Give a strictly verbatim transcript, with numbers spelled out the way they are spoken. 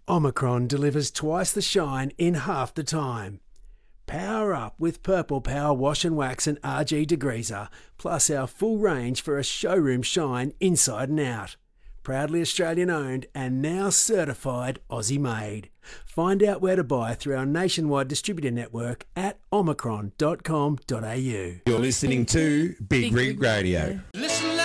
Omicron delivers twice the shine in half the time. Power up with Purple Power Wash and Wax and R G Degreaser, plus our full range for a showroom shine inside and out. Proudly Australian owned and now certified Aussie made. Find out where to buy through our nationwide distributor network at omicron dot com dot a u. You're listening to Big, Big Rig Radio. Radio.